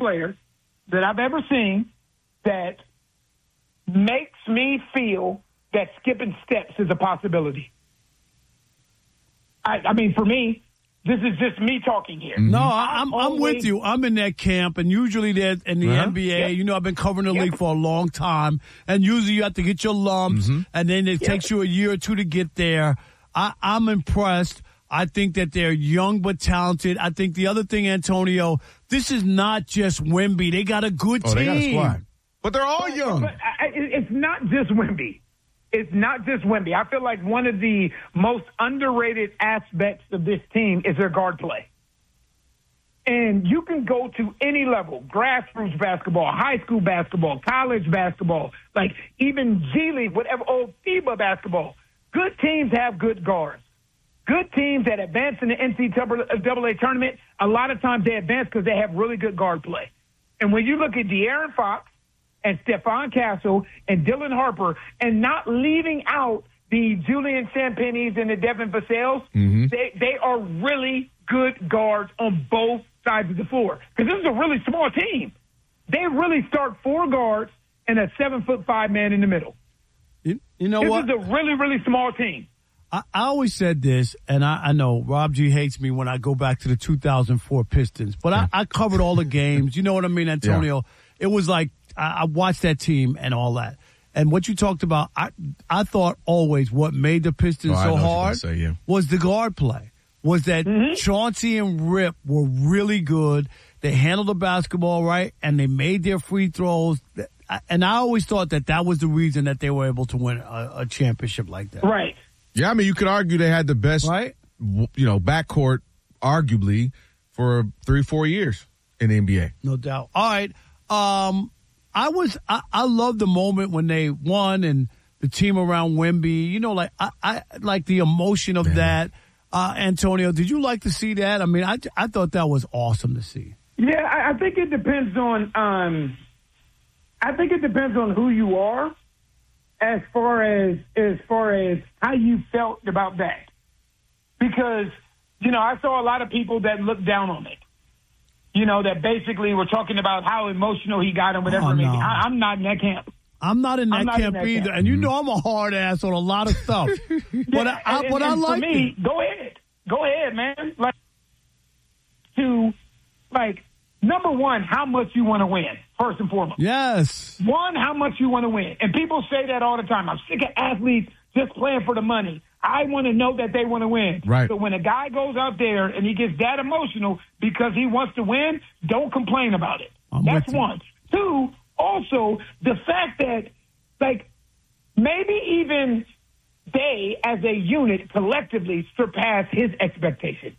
player that I've ever seen that makes me feel that skipping steps is a possibility. I mean, for me, this is just me talking here. No, I'm with you. I'm in that camp, and usually there's in the NBA, you know, I've been covering the league for a long time, and usually you have to get your lumps, and then it takes you a year or two to get there. I'm impressed. I think that they're young but talented. I think the other thing, Antonio, this is not just Wemby. They got a good team. They got a squad. But they're all young. But it's not just Wemby. It's not just Wemby. I feel like one of the most underrated aspects of this team is their guard play. And you can go to any level, grassroots basketball, high school basketball, college basketball, like even G League, whatever, FIBA basketball. Good teams have good guards. Good teams that advance in the NCAA tournament, a lot of times they advance because they have really good guard play. And when you look at De'Aaron Fox and Stephon Castle and Dylan Harper and not leaving out the Julian Champagnes and the Devin Vassell's, they are really good guards on both sides of the floor. Because this is a really small team. They really start 4 guards and a 7'5" man in the middle. You know what? This is a really, really small team. I always said this, and I know Rob G hates me when I go back to the 2004 Pistons, but I covered all the games. You know what I mean, Antonio? Yeah. It was like I watched that team and all that. And what you talked about, I thought always what made the Pistons so hard was the guard play, was that Chauncey and Rip were really good. They handled the basketball right, and they made their free throws. And I always thought that was the reason that they were able to win a championship like that. Right. Yeah, I mean, you could argue they had the best, backcourt, arguably, for 3-4 years in the NBA. No doubt. All right. I love the moment when they won and the team around Wemby. You know, like I like the emotion of that. Antonio, did you like to see that? I mean, I thought that was awesome to see. Yeah, I think it depends on. I think it depends on who you are. As far as how you felt about that. Because, I saw a lot of people that looked down on it. That basically were talking about how emotional he got and whatever. Oh, no. I'm not in that camp. I'm not in that camp either. Camp. And you know I'm a hard ass on a lot of stuff. But I like for me, go ahead, man. Number one, how much you want to win, first and foremost. Yes. One, how much you want to win. And people say that all the time. I'm sick of athletes just playing for the money. I want to know that they want to win. Right. So when a guy goes out there and he gets that emotional because he wants to win, don't complain about it. That's one. Two, also, the fact that, maybe even they, as a unit, collectively surpass his expectation.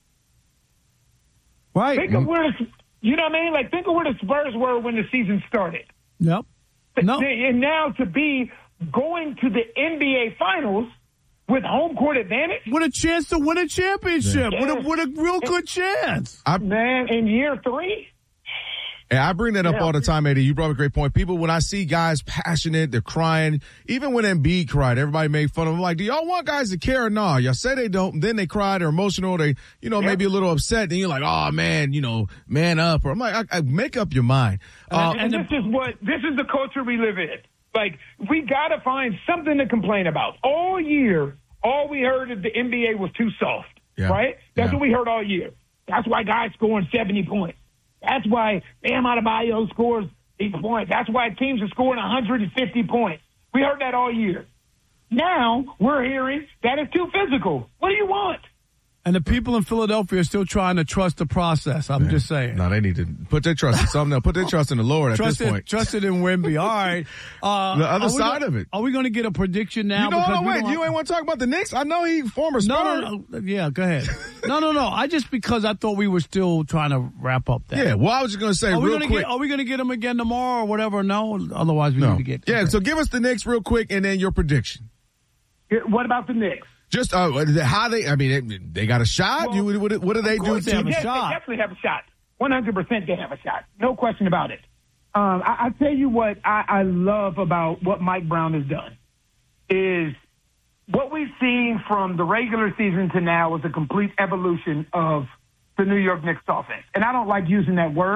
Right. Think of where you know what I mean? Think of where the Spurs were when the season started. Yep. No. And now to be going to the NBA Finals with home court advantage. With a chance to win a championship. Yeah. With a real good chance. Man, in year 3. And I bring that up all the time, Eddie. You brought up a great point. People, when I see guys passionate, they're crying. Even when Embiid cried, everybody made fun of him. Like, do y'all want guys to care or not? Y'all say they don't. Then they cry. They're emotional. They, maybe a little upset. Then you're like, oh, man, man up. Or I'm like, I make up your mind. And this is the culture we live in. We got to find something to complain about. All year, all we heard is the NBA was too soft, right? That's what we heard all year. That's why guys scoring 70 points. That's why Bam Adebayo scores 8 points. That's why teams are scoring 150 points. We heard that all year. Now we're hearing that it's too physical. What do you want? And the people in Philadelphia are still trying to trust the process. I'm just saying. No, they need to put their trust in something else. Put their trust in the Lord at this point. Trust it in Wemby. All right. The other side of it. Are we going to get a prediction now? Wait. You ain't want to talk about the Knicks? I know he former Spurs. No. Yeah, go ahead. No. Because I thought we were still trying to wrap up that. Yeah, well, I was just going to say real quick. Are we going to get him again tomorrow or whatever? No. Otherwise, we need to get. Yeah, so give us the Knicks real quick and then your prediction. What about the Knicks? Just how they got a shot? Well, what do they do? They definitely have a shot. 100% they have a shot. No question about it. I tell you what I love about what Mike Brown has done is what we've seen from the regular season to now is a complete evolution of the New York Knicks offense. And I don't like using that word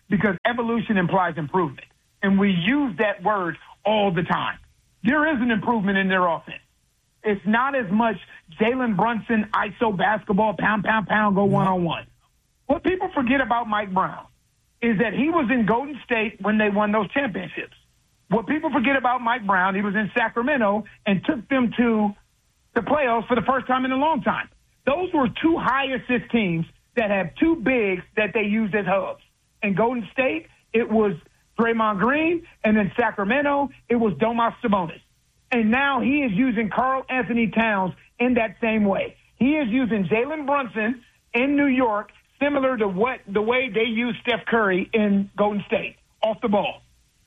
because evolution implies improvement. And we use that word all the time. There is an improvement in their offense. It's not as much Jalen Brunson, ISO basketball, pound, pound, pound, go one-on-one. What people forget about Mike Brown is that he was in Golden State when they won those championships. What people forget about Mike Brown, he was in Sacramento and took them to the playoffs for the first time in a long time. Those were two high-assist teams that have two bigs that they used as hubs. In Golden State, it was Draymond Green, and in Sacramento, it was Domas Sabonis. And now he is using Karl Anthony Towns in that same way. He is using Jalen Brunson in New York, similar to the way they use Steph Curry in Golden State, off the ball,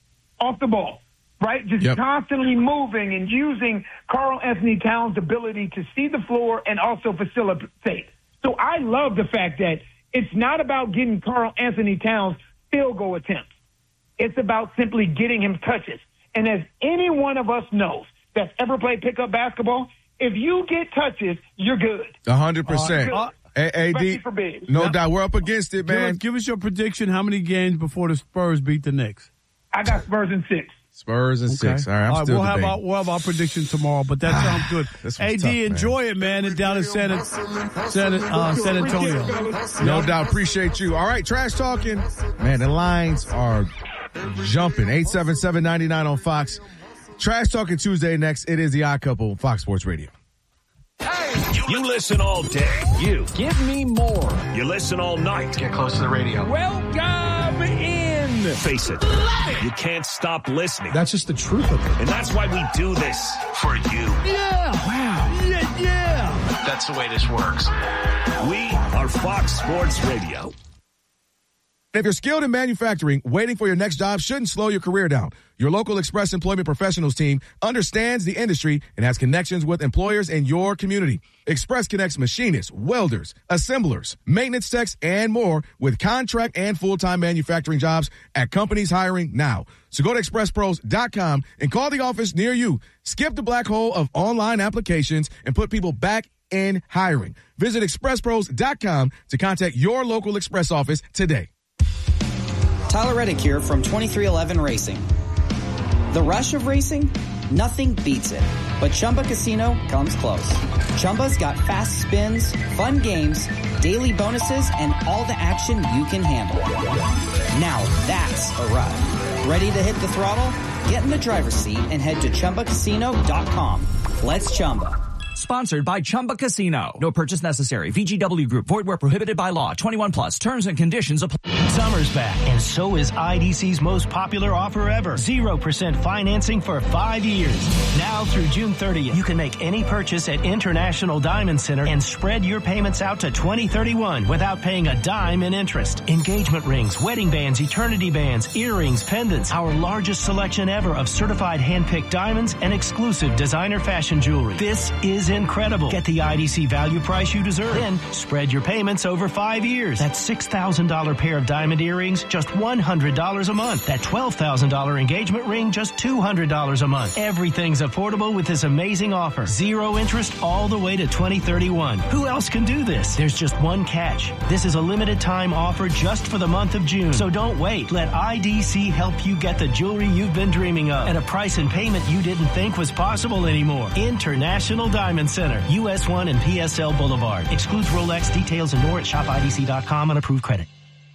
right? Just constantly moving and using Karl Anthony Towns' ability to see the floor and also facilitate. So I love the fact that it's not about getting Karl Anthony Towns field goal attempts. It's about simply getting him touches. And as any one of us knows that's ever played pickup basketball, if you get touches, you're good. 100%. AD, no doubt. We're up against it, man. Give us your prediction. How many games before the Spurs beat the Knicks? I got Spurs in 6. Spurs in 6. All right, we'll have our prediction tomorrow, but that sounds good. AD, tough, enjoy it, man, and down in San Antonio. No doubt. Appreciate you. All right, trash talking. Man, the lines are jumping. 877-99 on Fox. Trash Talking Tuesday next. It is the Odd Couple, Fox Sports Radio. You listen all day. You give me more. You listen all night. Get close to the radio. Welcome in. Face it. You can't stop listening. That's just the truth of it. And that's why we do this for you. Yeah. Wow. Yeah. That's the way this works. We are Fox Sports Radio. If you're skilled in manufacturing, waiting for your next job shouldn't slow your career down. Your local Express Employment Professionals team understands the industry and has connections with employers in your community. Express connects machinists, welders, assemblers, maintenance techs, and more with contract and full-time manufacturing jobs at companies hiring now. So go to expresspros.com and call the office near you. Skip the black hole of online applications and put people back in hiring. Visit expresspros.com to contact your local Express office today. Tyler Reddick here from 2311 Racing. The rush of racing? Nothing beats it. But Chumba Casino comes close. Chumba's got fast spins, fun games, daily bonuses, and all the action you can handle. Now that's a ride. Ready to hit the throttle? Get in the driver's seat and head to ChumbaCasino.com. Let's Chumba. Sponsored by Chumba Casino. No purchase necessary. VGW Group. Void where prohibited by law. 21 plus. Terms and conditions apply. Summer's back, and so is IDC's most popular offer ever. 0% financing for 5 years. Now through June 30th, you can make any purchase at International Diamond Center and spread your payments out to 2031 without paying a dime in interest. Engagement rings, wedding bands, eternity bands, earrings, pendants. Our largest selection ever of certified hand-picked diamonds and exclusive designer fashion jewelry. This is incredible. Get the IDC value price you deserve. Then spread your payments over 5 years. That $6,000 pair of diamond earrings, just $100 a month. That $12,000 engagement ring, just $200 a month. Everything's affordable with this amazing offer. 0 interest all the way to 2031. Who else can do this? There's just one catch. This is a limited time offer just for the month of June. So don't wait. Let IDC help you get the jewelry you've been dreaming of at a price and payment you didn't think was possible anymore. International Diamond Center, US 1 and PSL Boulevard. Excludes Rolex. Details and more at shopidc.com on approved credit.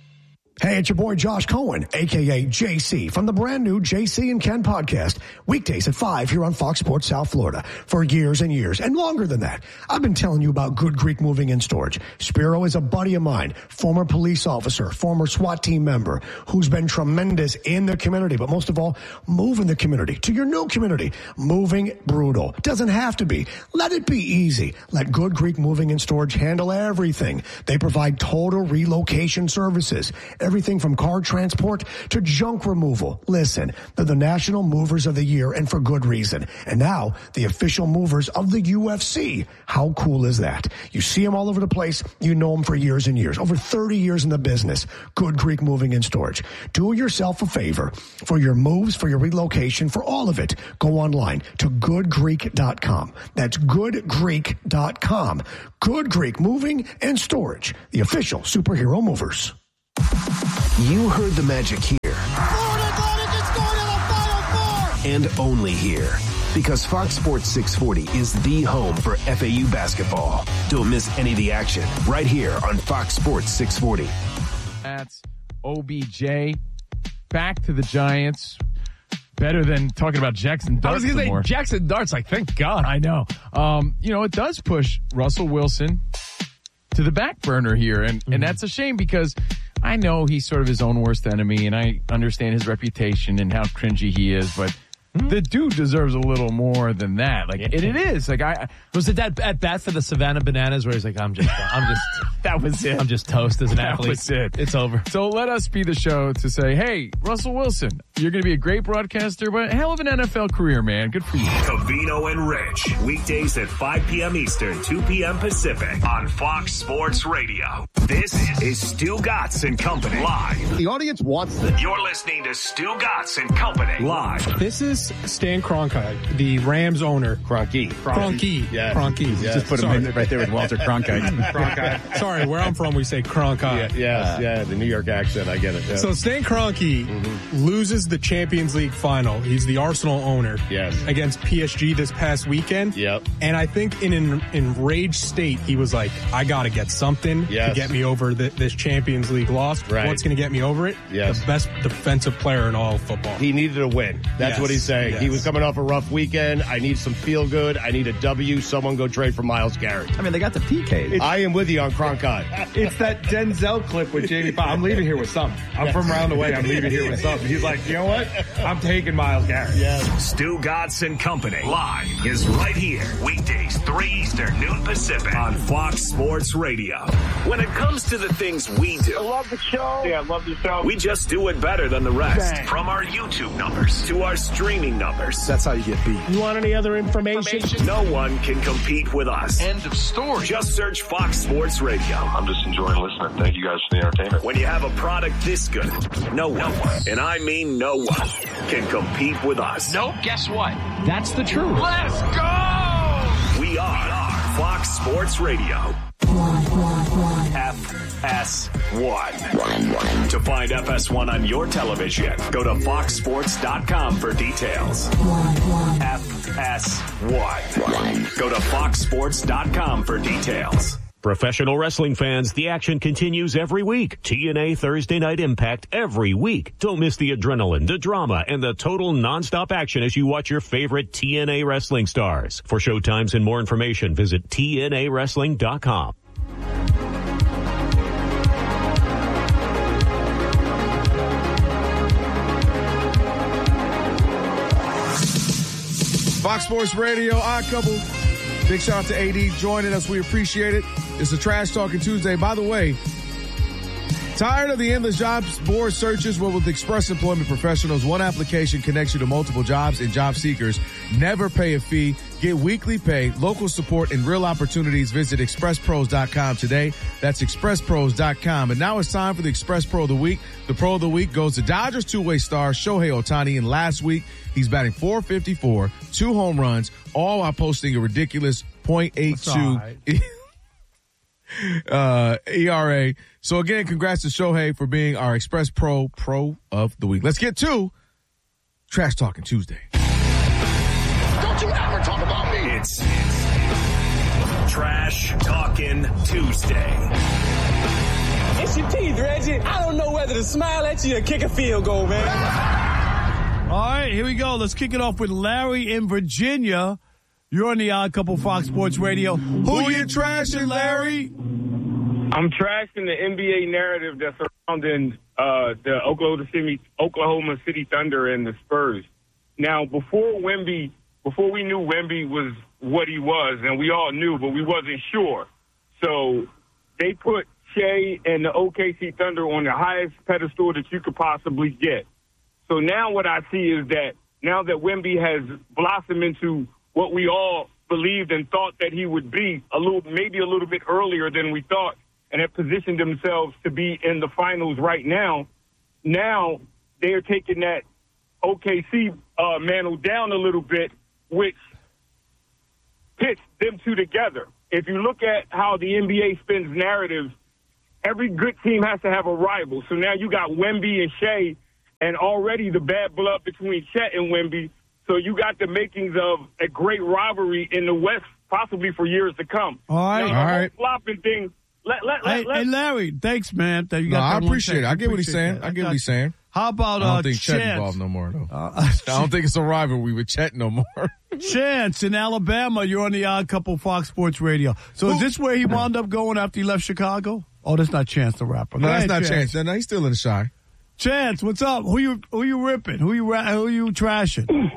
Hey, it's your boy Josh Cohen, a.k.a. JC, from the brand new JC and Ken podcast, weekdays at 5 here on Fox Sports South Florida. For years and years, and longer than that, I've been telling you about Good Greek Moving and Storage. Spiro is a buddy of mine, former police officer, former SWAT team member, who's been tremendous in the community, but most of all, moving the community to your new community. Moving brutal. Doesn't have to be. Let it be easy. Let Good Greek Moving and Storage handle everything. They provide total relocation services. Everything from car transport to junk removal. Listen, they're the National Movers of the Year, and for good reason. And now, the official movers of the UFC. How cool is that? You see them all over the place. You know them for years and years. Over 30 years in the business. Good Greek Moving and Storage. Do yourself a favor. For your moves, for your relocation, for all of it, go online to goodgreek.com. That's goodgreek.com. Good Greek Moving and Storage. The official superhero movers. You heard the magic here. And only here. Because Fox Sports 640 is the home for FAU basketball. Don't miss any of the action right here on Fox Sports 640. That's OBJ. Back to the Giants. Better than talking about Jackson Dart. I was going to say Jackson Dart's like, thank God. I know. It does push Russell Wilson to the back burner here. And that's a shame because I know he's sort of his own worst enemy and I understand his reputation and how cringy he is, but the dude deserves a little more than that. Like it is. Like was it that at bat for the Savannah Bananas where he's like, I'm just that was it. I'm just toast as an athlete. That was it. It's over. So let us be the show to say, hey, Russell Wilson, you're going to be a great broadcaster, but a hell of an NFL career, man. Good for you. Covino and Rich, weekdays at 5 p.m. Eastern, 2 p.m. Pacific on Fox Sports Radio. This is Stu Gatz and Company live. The audience wants this. You're listening to Stu Gatz and Company live. This is Stan Kroenke, the Rams owner. Kroenke. Yeah. Kroenke. Yeah. Just put him in right there with Walter Cronkite. Sorry, where I'm from, we say Kroenke. Yeah, the New York accent. I get it. Yeah. So Stan Kroenke loses the Champions League final. He's the Arsenal owner. Yes. Against PSG this past weekend. Yep. And I think in an enraged state, he was like, I got to get something to get me over this Champions League loss. Right. What's going to get me over it? Yes. The best defensive player in all of football. He needed a win. That's what he's saying. Yes. He was coming off a rough weekend. I need some feel good. I need a W. Someone go trade for Myles Garrett. I mean, they got the PK. I am with you on Kroenke. It's that Denzel clip with Jamie Foxx. I'm leaving here with something. I'm from around the way. I'm leaving here with something. He's like, you know what? I'm taking Myles Garrett. Stu Gatz and Company live is right here. Weekdays, 3 Eastern, noon Pacific on Fox Sports Radio. When it comes to the things we do, I love the show. Yeah, I love the show. we just do it better than the rest. Dang. From our YouTube numbers to our streaming numbers. That's how you get beat. You want any other information? No one can compete with us. End of story. Just search Fox Sports Radio. I'm just enjoying listening. Thank you guys for the entertainment. When you have a product this good, no one, and I mean no one, can compete with us. Nope, guess what? That's the truth. Let's go! We are Fox Sports Radio. FS1. To find FS1 on your television, go to foxsports.com for details. FS1. Go to foxsports.com for details. Professional wrestling fans, the action continues every week. TNA Thursday Night Impact every week. Don't miss the adrenaline, the drama, and the total nonstop action as you watch your favorite TNA wrestling stars. For showtimes and more information, visit TNAWrestling.com. Fox Sports Radio, Odd Couple. Big shout out to AD joining us. We appreciate it. It's a Trash Talking Tuesday. By the way, tired of the endless jobs board searches? Well, with Express Employment Professionals, one application connects you to multiple jobs and job seekers. Never pay a fee. Get weekly pay, local support, and real opportunities. Visit expresspros.com today. That's expresspros.com. And now it's time for the Express Pro of the Week. The Pro of the Week goes to Dodgers two-way star Shohei Ohtani. And last week, he's batting .454, 2 home runs, all while posting a ridiculous .82 ERA. So again, congrats to Shohei for being our Express Pro of the Week. Let's get to Trash Talking Tuesday. Don't you ever talk about me. It's Trash Talking Tuesday. It's your teeth, Reggie. I don't know whether to smile at you or kick a field goal, man. All right, here we go. Let's kick it off with Larry in Virginia. You're on the Odd Couple Fox Sports Radio. Who you trashing, Larry? I'm trashing the NBA narrative that's surrounding the Oklahoma City Thunder and the Spurs. Now, before we knew Wemby was what he was, and we all knew, but we wasn't sure. So they put Shea and the OKC Thunder on the highest pedestal that you could possibly get. So now what I see is that now that Wemby has blossomed into what we all believed and thought that he would be maybe a little bit earlier than we thought, and have positioned themselves to be in the finals right now. Now they're taking that OKC mantle down a little bit, which pits them two together. If you look at how the NBA spins narratives, every good team has to have a rival. So now you got Wemby and Shea, and already the bad blood between Chet and Wemby. So you got the makings of a great rivalry in the West, possibly for years to come. All right. Now, the whole flopping thing. Hey, Larry, thanks, man. I appreciate it. I get what he's saying. I get what he's saying. How about I don't think Chet Chance? involved no more, though. I don't think it's a rivalry with Chet no more. Chance in Alabama, you're on the Odd Couple Fox Sports Radio. So is this where he wound up going after he left Chicago? Oh, that's not Chance the rapper. No, that's not Chance. No, he's still in the Shy. Chance, what's up? Who you ripping? Who you trashing?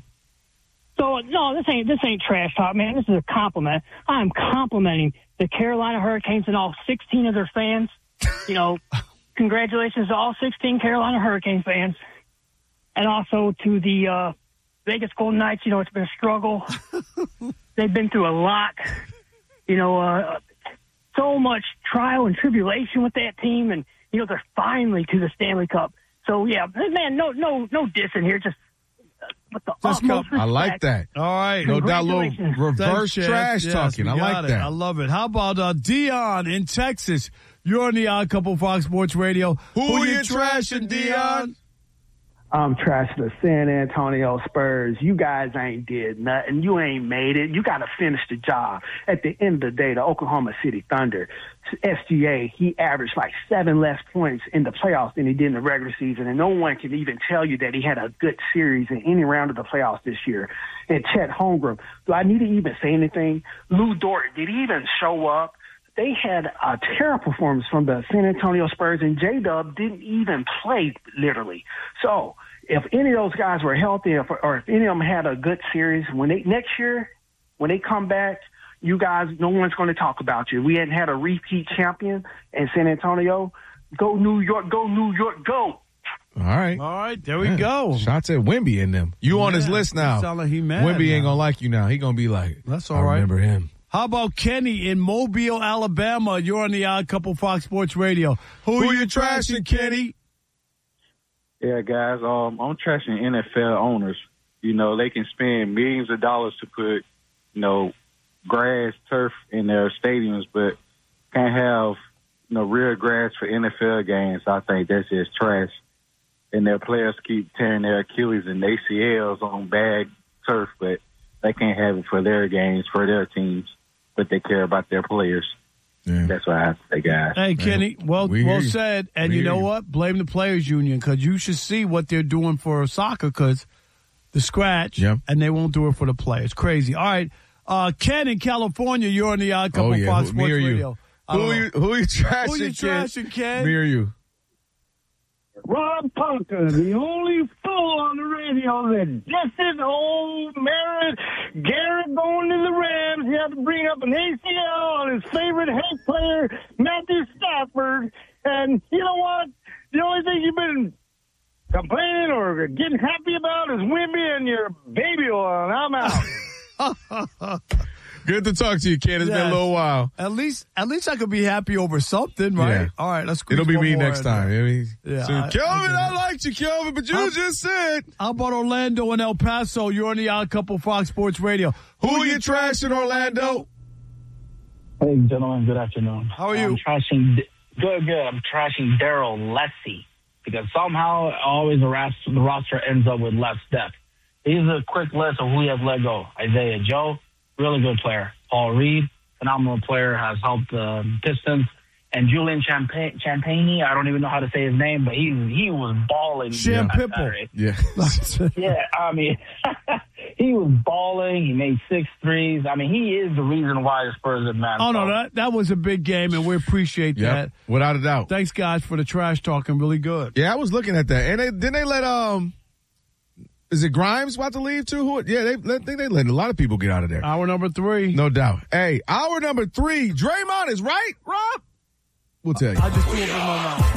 So no, this ain't trash talk, man. This is a compliment. I'm complimenting the Carolina Hurricanes and all 16 of their fans. You know, congratulations to all 16 Carolina Hurricane fans, and also to the Vegas Golden Knights. You know, it's been a struggle. They've been through a lot. You know, so much trial and tribulation with that team, and you know they're finally to the Stanley Cup. So yeah, man, no dissing here. Just with the utmost respect. I like that. All right. No doubt, little reverse trash talking. I like that. I love it. How about Dion in Texas? You're on the Odd Couple Fox Sports Radio. Who are you trashing, Dion? I'm trashing the San Antonio Spurs. You guys ain't did nothing. You ain't made it. You got to finish the job. At the end of the day, the Oklahoma City Thunder, SGA, he averaged like 7 less points in the playoffs than he did in the regular season, and no one can even tell you that he had a good series in any round of the playoffs this year. And Chet Holmgren, do I need to even say anything? Lou Dort, did he even show up? They had a terrible performance from the San Antonio Spurs, and J-Dub didn't even play, literally. So if any of those guys were healthy or if any of them had a good series, next year, when they come back, you guys, no one's going to talk about you. We hadn't had a repeat champion in San Antonio. Go New York, go New York, go. All right, there we go. Shots at Wemby in them. You on his list now. Sound like he mad Wemby now. ain't gonna like you now. He gonna be like, that's all I right. remember him. How about Kenny in Mobile, Alabama? You're on the Odd Couple Fox Sports Radio. Who you trashing, Kenny? Yeah, guys, I'm trashing NFL owners. You know, they can spend millions of dollars to put, you know, grass, turf in their stadiums, but can't have, you know, real grass for NFL games. I think that's just trash. And their players keep tearing their Achilles and ACLs on bad turf, but they can't have it for their games, for their teams, but they care about their players. Yeah. That's what I have to say, guys. Hey, Kenny, well said. And you know what? Blame the Players Union, because you should see what they're doing for soccer, because the scratch, and they won't do it for the players. Crazy. All right. Ken in California, you're on the Odd Couple Fox Sports Radio. Who are you trashing, Who you trashing, Ken? Me or you? Rob Parker, the only fool on the radio that disses old Merritt Garrett going to the Rams. He had to bring up an ACL on his favorite hate player, Matthew Stafford. And you know what? The only thing you've been complaining or getting happy about is Wemby and your baby oil, and I'm out. Good to talk to you, Ken. It's been a little while. At least I could be happy over something, right? Yeah. All right, let's go. It'll be me next time. Yeah, Kelvin, I liked you, Kelvin, but you just said. How about Orlando and El Paso? You're on the Odd Couple Fox Sports Radio. Who are you trashing, Orlando? Hey, gentlemen, good afternoon. How are you? I'm trashing Daryl Lessie, because somehow always the roster ends up with less depth. Here's a quick list of who he has let go. Isaiah Joe, really good player. Paul Reed, phenomenal player, has helped the Pistons. And Julian Champagny, I don't even know how to say his name, but he was balling. Champipple. Yeah. Yeah, I mean, he was balling. He made 6 threes. I mean, he is the reason why the Spurs have managed. Oh, no, that was a big game, and we appreciate that. Without a doubt. Thanks, guys, for the trash talking. Really good. Yeah, I was looking at that. And didn't they let is it Grimes about to leave too? I think they let a lot of people get out of there. Hour number 3. No doubt. Hey, hour number 3. Draymond is right, Rob? We'll tell you. I just threw it in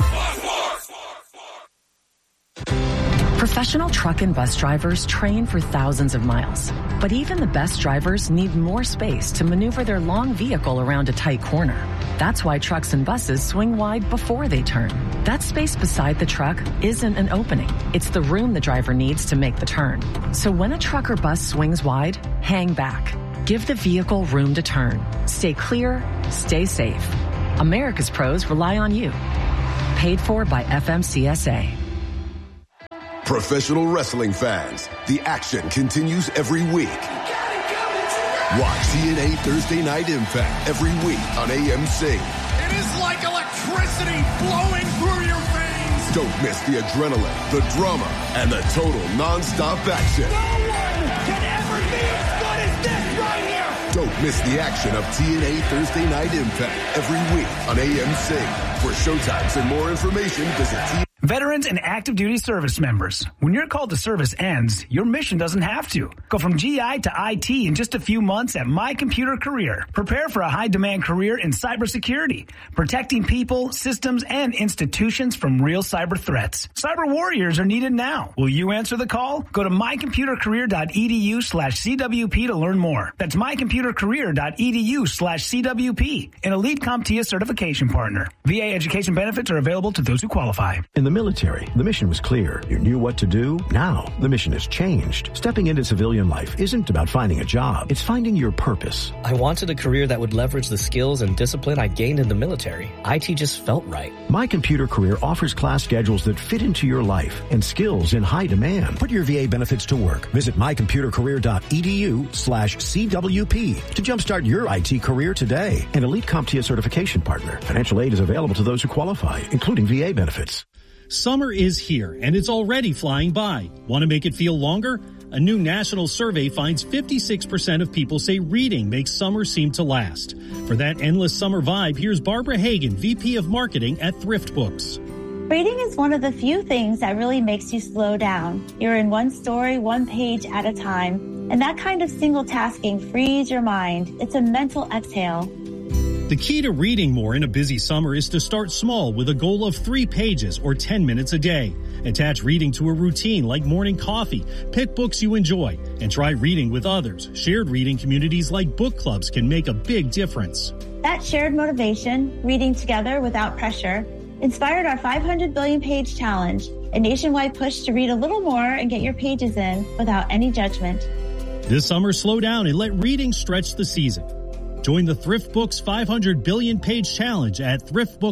my mouth. Professional truck and bus drivers train for thousands of miles. But even the best drivers need more space to maneuver their long vehicle around a tight corner. That's why trucks and buses swing wide before they turn. That space beside the truck isn't an opening. It's the room the driver needs to make the turn. So when a truck or bus swings wide, hang back. Give the vehicle room to turn. Stay clear, stay safe. America's pros rely on you. Paid for by FMCSA. Professional wrestling fans, the action continues every week. Watch TNA Thursday Night Impact every week on AMC. It is like electricity flowing through your veins. Don't miss the adrenaline, the drama, and the total non-stop action. No one can ever be as good as this right here. Don't miss the action of TNA Thursday Night Impact every week on AMC. For showtimes and more information, visit TNA. Veterans and active duty service members, when your call to service ends, your mission doesn't have to. Go from GI to IT in just a few months at My Computer Career. Prepare for a high-demand career in cybersecurity, protecting people, systems, and institutions from real cyber threats. Cyber warriors are needed now. Will you answer the call? Go to mycomputercareer.edu/CWP to learn more. That's mycomputercareer.edu/CWP, an elite CompTIA certification partner. VA education benefits are available to those who qualify. In the military, the mission was clear. You knew what to do. Now, the mission has changed. Stepping into civilian life isn't about finding a job. It's finding your purpose. I wanted a career that would leverage the skills and discipline I gained in the military. IT just felt right. My Computer Career offers class schedules that fit into your life and skills in high demand. Put your VA benefits to work. Visit mycomputercareer.edu/CWP to jumpstart your IT career today. An elite CompTIA certification partner. Financial aid is available to those who qualify, including VA benefits. Summer is here, and it's already flying by. Want to make it feel longer? A new national survey finds 56% of people say reading makes summer seem to last. For that endless summer vibe, here's Barbara Hagan, VP of Marketing at Thrift Books. Reading is one of the few things that really makes you slow down. You're in one story, one page at a time, and that kind of single tasking frees your mind. It's a mental exhale. The key to reading more in a busy summer is to start small with a goal of 3 pages or 10 minutes a day. Attach reading to a routine like morning coffee. Pick books you enjoy and try reading with others. Shared reading communities like book clubs can make a big difference. That shared motivation, reading together without pressure, inspired our 500 billion page challenge, a nationwide push to read a little more and get your pages in without any judgment. This summer, slow down and let reading stretch the season. Join the Thrift Books 500 billion page challenge at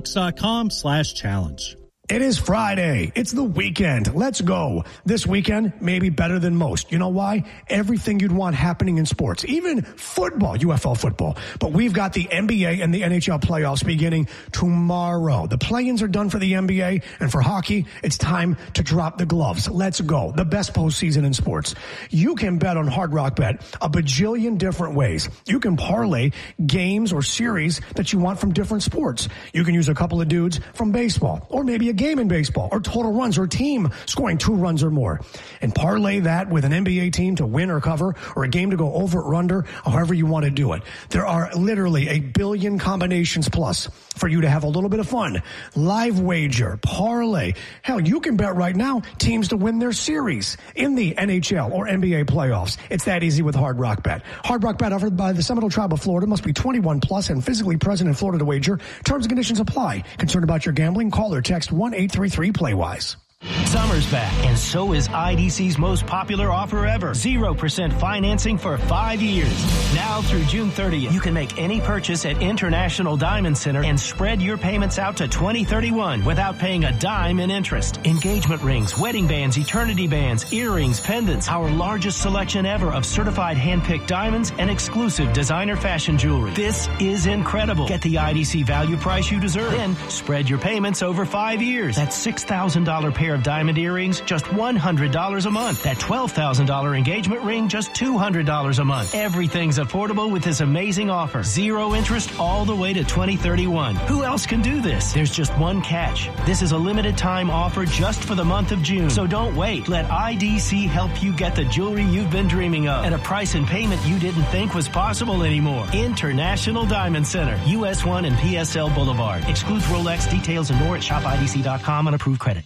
thriftbooks.com/challenge. It is Friday. It's the weekend. Let's go. This weekend may be better than most. You know why? Everything you'd want happening in sports, even football, UFL football. But we've got the NBA and the NHL playoffs beginning tomorrow. The play-ins are done for the NBA, and for hockey, it's time to drop the gloves. Let's go. The best postseason in sports. You can bet on Hard Rock Bet a bajillion different ways. You can parlay games or series that you want from different sports. You can use a couple of dudes from baseball, or maybe a game in baseball, or total runs, or a team scoring 2 runs or more, and parlay that with an NBA team to win or cover, or a game to go over or under, however you want to do it. There are literally a billion combinations plus for you to have a little bit of fun. Live wager, parlay. Hell, you can bet right now teams to win their series in the NHL or NBA playoffs. It's that easy with Hard Rock Bet. Hard Rock Bet offered by the Seminole Tribe of Florida, must be 21 plus and physically present in Florida to wager. Terms and conditions apply. Concerned about your gambling? Call or text 1-833-PLAY-WISE. Summer's back, and so is IDC's most popular offer ever. 0% financing for 5 years. Now through June 30th, you can make any purchase at International Diamond Center and spread your payments out to 2031 without paying a dime in interest. Engagement rings, wedding bands, eternity bands, earrings, pendants, our largest selection ever of certified hand-picked diamonds and exclusive designer fashion jewelry. This is incredible. Get the IDC value price you deserve. Then spread your payments over 5 years. That's $6,000 pair of diamond earrings, just $100 a month. That $12,000 engagement ring, just $200 a month. Everything's affordable with this amazing offer. 0 interest all the way to 2031. Who else can do this? There's just one catch. This is a limited time offer just for the month of June. So don't wait. Let IDC help you get the jewelry you've been dreaming of at a price and payment you didn't think was possible anymore. International Diamond Center, US 1 and PSL Boulevard. Excludes Rolex. Details and more at shopidc.com on approved credit.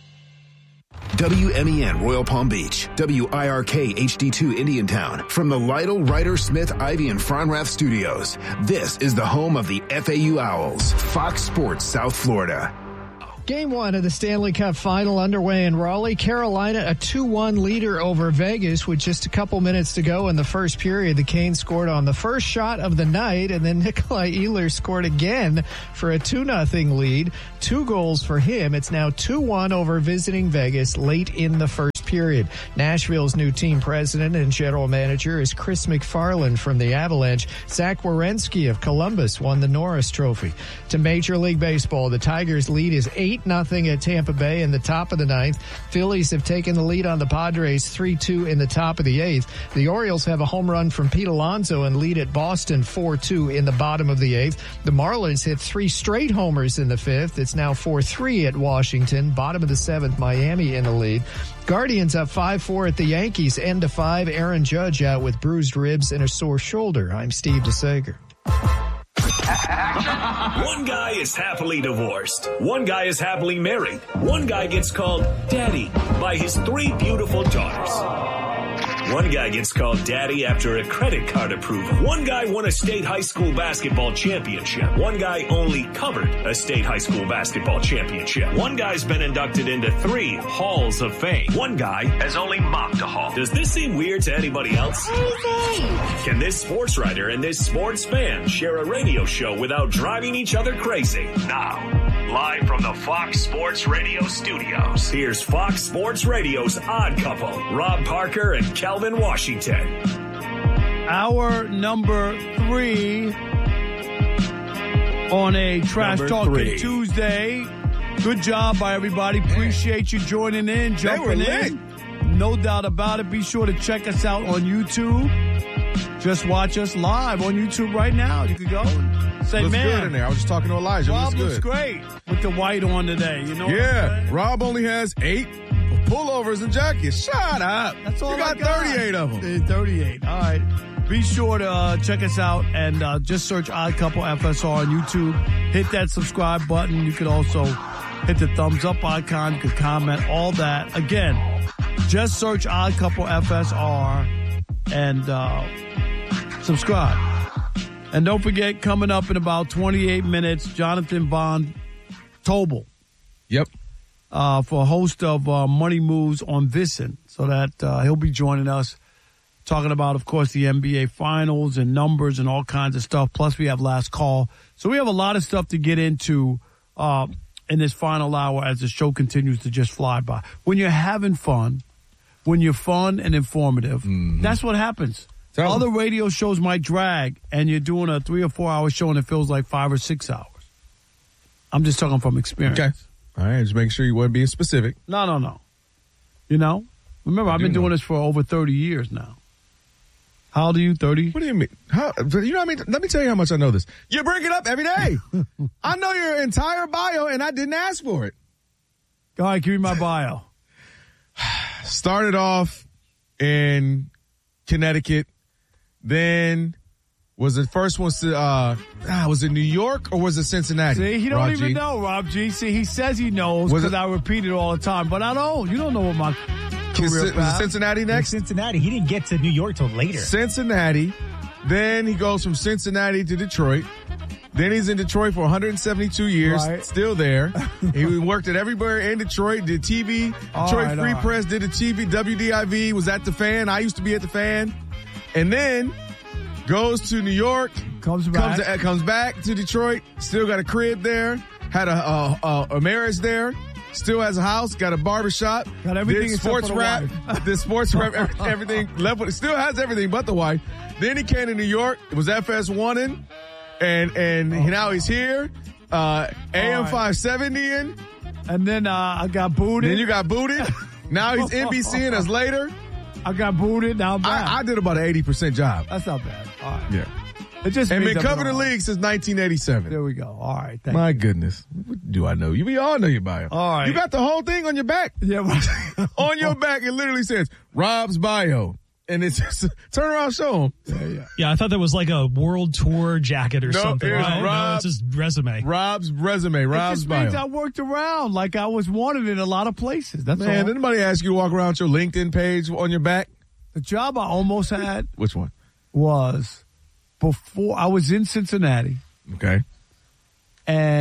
WMEN Royal Palm Beach, WIRK HD2 Indiantown. From the Lytle, Ryder, Smith, Ivy, and Fronrath studios, this is the home of the FAU Owls, Fox Sports South Florida. Game 1 of the Stanley Cup Final underway in Raleigh. Carolina a 2-1 leader over Vegas with just a couple minutes to go in the first period. The Canes scored on the first shot of the night, and then Nikolai Ehlers scored again for a 2-0 lead. 2 goals for him. It's now 2-1 over visiting Vegas late in the first period. Nashville's new team president and general manager is Chris McFarland from the Avalanche. Zach Werenski of Columbus won the Norris Trophy. To Major League Baseball, the Tigers' lead is 8-0 at Tampa Bay in the top of the 9th. Phillies have taken the lead on the Padres 3-2 in the top of the 8th. The Orioles have a home run from Pete Alonso and lead at Boston 4-2 in the bottom of the 8th. The Marlins hit 3 straight homers in the 5th. It's now 4-3 at Washington. Bottom of the 7th, Miami in the lead. Guardians up 5-4 at the Yankees. End of 5, Aaron Judge out with bruised ribs and a sore shoulder. I'm Steve DeSager. One guy is happily divorced. One guy is happily married. One guy gets called daddy by his 3 beautiful daughters. One guy gets called daddy after a credit card approval. One guy won a state high school basketball championship. One guy only covered a state high school basketball championship. One guy's been inducted into 3 halls of fame. One guy has only mopped a hall. Does this seem weird to anybody else? Can this sports writer and this sports fan share a radio show without driving each other crazy? Now, live from the Fox Sports Radio studios, here's Fox Sports Radio's Odd Couple, Rob Parker and Kelvin Washington. Hour number 3 on a Trash Talking Tuesday. Good job by everybody. Appreciate you joining in, jumping in. No doubt about it. Be sure to check us out on YouTube. Just watch us live on YouTube right now. You can go and say, looks man. good in there. I was just talking to Elijah. Rob looks good. Great with the white on today. You know what I'm saying? Rob only has 8 pullovers and jackets. Shut up. That's all you I got 38 of them. 38. All right. Be sure to check us out and just search Odd Couple FSR on YouTube. Hit that subscribe button. You can also hit the thumbs up icon. You can comment, all that. Again, just search Odd Couple FSR and subscribe. And don't forget, coming up in about 28 minutes, Jonathan Von Tobel. Yep. For a host of Money Moves on VSiN. So that he'll be joining us, talking about, of course, the NBA Finals and numbers and all kinds of stuff. Plus, we have Last Call. So we have a lot of stuff to get into in this final hour as the show continues to just fly by. When you're having fun, when you're fun and informative, that's what happens. Other radio shows might drag, and you're doing a 3 or 4 hour show, and it feels like 5 or 6 hours. I'm just talking from experience. Okay. All right, just make sure you weren't being specific. No. You know? Remember, I've been doing this for over 30 years now. How old are you, 30? What do you mean? You know what I mean? Let me tell you how much I know this. You bring it up every day. I know your entire bio, and I didn't ask for it. Go ahead, give me my bio. Started off in Connecticut. Then was the first one was it New York or was it Cincinnati? See, he don't even know, Rob G. See, he says he knows because I repeat it all the time, but I don't. You don't know what my career was Cincinnati next? Cincinnati. He didn't get to New York till later. Cincinnati. Then he goes from Cincinnati to Detroit. Then he's in Detroit for 172 years, still there. He worked at everywhere in Detroit, did TV, Detroit Free Press, did the TV, WDIV, was at the Fan. I used to be at the Fan. And then goes to New York, comes back to Detroit, still got a crib there, had a marriage there, still has a house, got a barbershop, got everything, did sports rap, everything, left with, still has everything but the wife. Then he came to New York, it was FS1ing, and now he's here, AM 570ing. And then I got booted. Then you got booted. Now he's NBCing us later. I got booted. Now I'm back. I did about an 80% job. That's not bad. All right. Yeah. It just and been covering the league since 1987. There we go. All right. My goodness. What do I know? We all know your bio. All right. You got the whole thing on your back. Yeah. On your back, it literally says Rob's bio. And it's just turn around, show him. Yeah, I thought that was like a world tour jacket or something. Right? No, it's just resume. Rob's resume. Rob's bio. It just means I worked around like I was wanted in a lot of places. That's all. Did anybody ask you to walk around your LinkedIn page on your back? The job I almost had. Which one? Was before I was in Cincinnati. Okay. And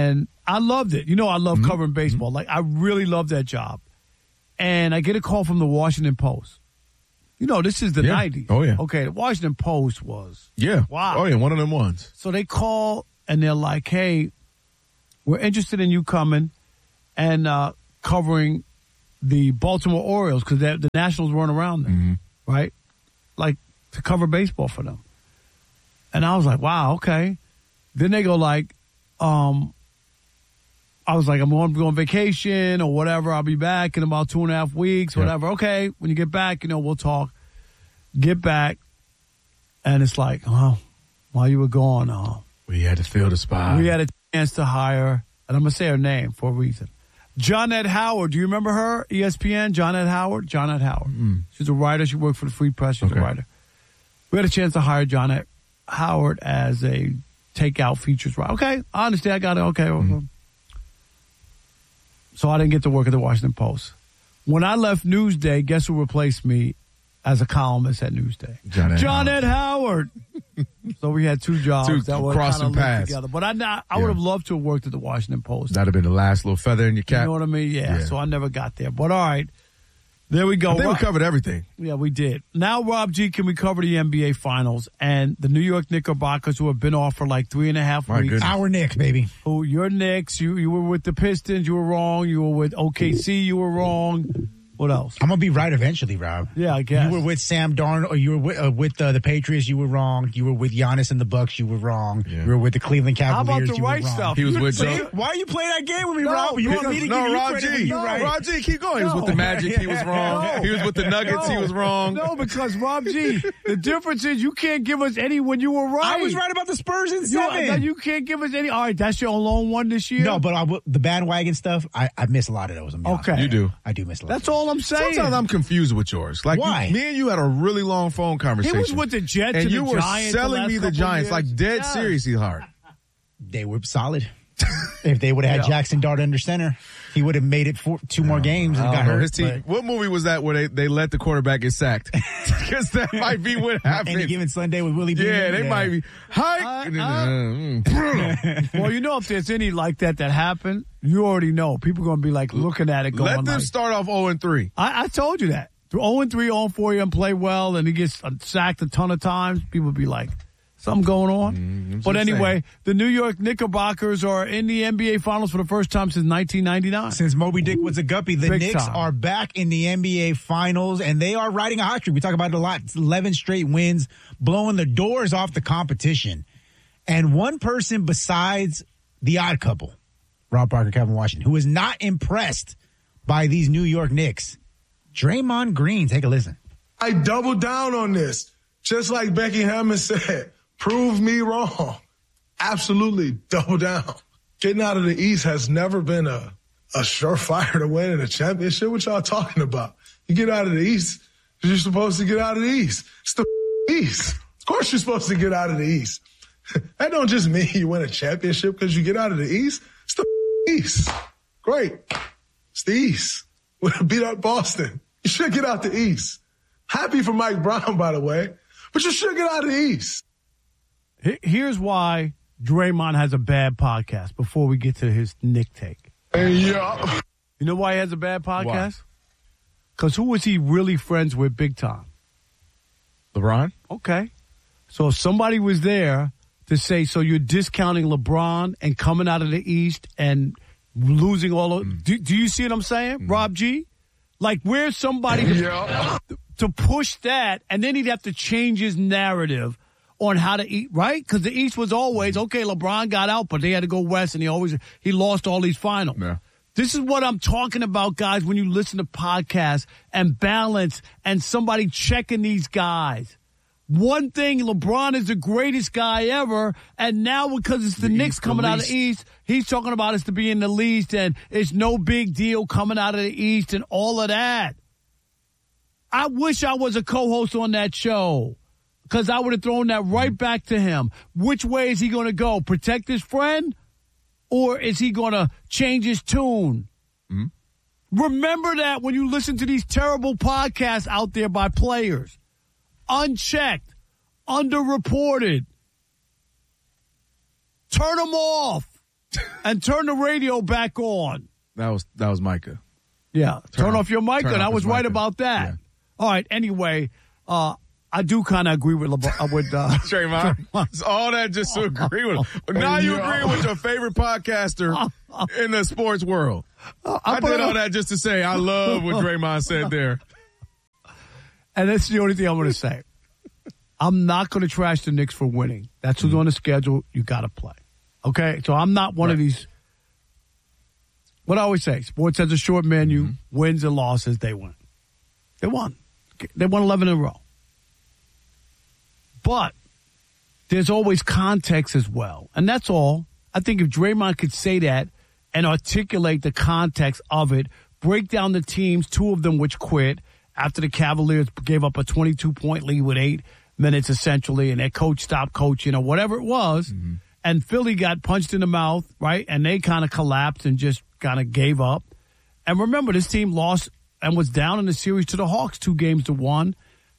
I loved it. You know, I love covering baseball. Like, I really love that job. And I get a call from the Washington Post. You know, this is the 90s. Oh, yeah. Okay, the Washington Post was. Yeah. Wow. Oh, yeah, one of them ones. So they call, and they're like, hey, we're interested in you coming and covering the Baltimore Orioles, because the Nationals weren't around then, right? Like, to cover baseball for them. And I was like, wow, okay. Then they go like, I was like, I'm going on vacation or whatever. I'll be back in about 2.5 weeks, whatever. Okay, when you get back, we'll talk. Get back, and it's like, oh, while you were gone, we had to fill the spot. We had a chance to hire, and I'm going to say her name for a reason. Johnette Howard. Do you remember her? ESPN, Johnette Howard? Johnette Howard. She's a writer. She worked for the Free Press. She's a writer. We had a chance to hire Johnette Howard as a takeout features writer. Okay, I understand. I got it. Okay. So I didn't get to work at the Washington Post. When I left Newsday, guess who replaced me as a columnist at Newsday? Johnette Howard. So we had two jobs that were crossing paths together. But I would have loved to have worked at the Washington Post. That'd have been the last little feather in your cap. You know what I mean? Yeah. So I never got there. But all right. There we go. I think we covered everything. Yeah, we did. Now, Rob G, can we cover the NBA Finals and the New York Knickerbockers, who have been off for like 3.5 weeks? Goodness. Our Knicks, baby. Who, your Knicks. You were with the Pistons. You were wrong. You were with OKC. You were wrong. What else? I'm going to be right eventually, Rob. Yeah, I guess. You were with Sam Darnold, or you were with the Patriots. You were wrong. You were with Giannis and the Bucks. You were wrong. Yeah. You were with the Cleveland Cavaliers. How about the right stuff? He was with Joe. Why are you playing that game with me, Rob? You want me to give you credit when you're right? Rob G, keep going. He was with the Magic. He was wrong. He was with the Nuggets. He was wrong. No, because Rob G, the difference is you can't give us any when you were right. I was right about the Spurs in 7. You can't give us any. All right, that's your lone one this year? No, but the bandwagon stuff, I miss a lot of those. Okay. You do. I do miss a lot. That's all I'm saying. Sometimes I'm confused with yours. Like, why? Me and you had a really long phone conversation. He was with the Jets and you the were Giants selling me the Giants, like dead seriously hard. They were solid. If they would have had Jackson Dart under center, he would have made it 2 more games and got hurt. His team, what movie was that where they let the quarterback get sacked? Because that might be what happened. Any Given Sunday with Willie Beamen. Yeah, they might be. Well, if there's any like that happened, you already know. People are going to be like looking at it going let them start off 0-3. I told you that. 0-3, 0-4, and play well, and he gets sacked a ton of times. People be like, something going on. But anyway, the New York Knickerbockers are in the NBA Finals for the first time since 1999. Since Moby Dick was a guppy, the Knicks are back in the NBA Finals, and they are riding a hot streak. We talk about it a lot. It's 11 straight wins, blowing the doors off the competition. And one person besides the odd couple, Rob Parker, Kevin Washington, who is not impressed by these New York Knicks, Draymond Green. Take a listen. I double down on this. Just like Becky Hammond said, prove me wrong. Absolutely double down. Getting out of the East has never been a surefire to winning a championship. What y'all talking about? You get out of the East, you're supposed to get out of the East. It's the East. Of course you're supposed to get out of the East. That don't just mean you win a championship because you get out of the East. It's the East. Great. It's the East. We beat up Boston. You should get out the East. Happy for Mike Brown, by the way. But you should get out of the East. Here's why Draymond has a bad podcast before we get to his Knick take. Yeah. You know why he has a bad podcast? Because who was he really friends with big time? LeBron? Okay. So if somebody was there to say, so you're discounting LeBron and coming out of the East and losing all of do you see what I'm saying, Rob G? Like, where's somebody to push that, and then he'd have to change his narrative on how to eat, right? Because the East was always, okay, LeBron got out, but they had to go West, and he lost all these finals. Yeah. This is what I'm talking about, guys, when you listen to podcasts and balance and somebody checking these guys. One thing, LeBron is the greatest guy ever, and now because it's the Knicks coming out of the East, he's talking about us to be in the least, and it's no big deal coming out of the East and all of that. I wish I was a co-host on that show, because I would have thrown that right back to him. Which way is he going to go? Protect his friend? Or is he going to change his tune? Remember that when you listen to these terrible podcasts out there by players. Unchecked, underreported. Turn them off. and turn the radio back on. That was Micah. Yeah, turn off your mic, and I was right Micah. about that. Yeah. All right, anyway, I do kind of agree with Draymond. It's all that just to agree with him. Now you agree with your favorite podcaster in the sports world. I did all that just to say I love what Draymond said there. And that's the only thing I'm going to say. I'm not going to trash the Knicks for winning. That's who's on the schedule. You got to play. Okay? So I'm not one of these. What I always say, sports has a short menu, wins and losses, they win. They won. They won 11 in a row. But there's always context as well. And that's all. I think if Draymond could say that and articulate the context of it, break down the teams, two of them which quit after the Cavaliers gave up a 22-point lead with 8 minutes essentially, and their coach stopped coaching or whatever it was, and Philly got punched in the mouth, right? And they kind of collapsed and just kind of gave up. And remember, this team lost and was down in the series to the Hawks 2-1.